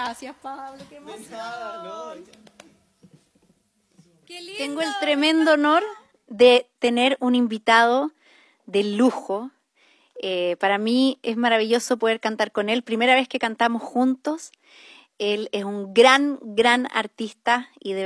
Gracias, Pablo, qué emoción. Qué lindo. Tengo el tremendo honor de tener un invitado de lujo. Para mí es maravilloso poder cantar con él. Primera vez que cantamos juntos. Él es un gran artista y de